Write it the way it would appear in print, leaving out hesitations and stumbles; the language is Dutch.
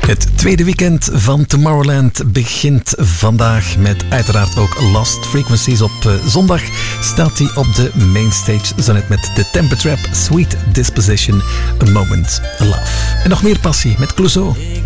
Het tweede weekend van Tomorrowland begint vandaag met uiteraard ook Lost Frequencies. Op zondag staat hij op de mainstage, zo net met de Temper Trap, Sweet Disposition, A Moment, A Love. En nog meer passie met Clouseau.